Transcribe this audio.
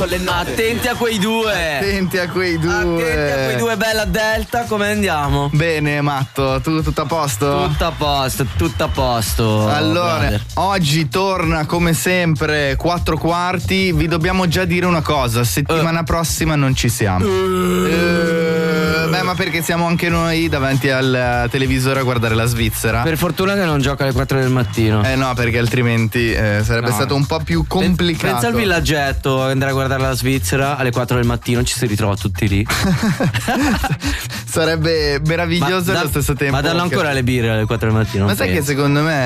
Attenti a quei due. Attenti a quei due. Attenti a quei due, bella Delta, come andiamo? Bene, Matto, tutto a posto? Tutto a posto, tutto a posto. Allora, brother. oggi torna come sempre 4 quarti. Vi dobbiamo già dire una cosa: settimana prossima non ci siamo. Beh, ma perché siamo anche noi davanti al televisore a guardare la Svizzera. Per fortuna che non gioca alle 4 del mattino. No, perché altrimenti sarebbe stato un po' più complicato. Pensa al villaggetto, andare a guardare la Svizzera alle 4 del mattino, ci si ritrova tutti lì. Sarebbe meraviglioso allo stesso tempo. Ma danno ancora le birre alle 4 del mattino. Ma sai che secondo me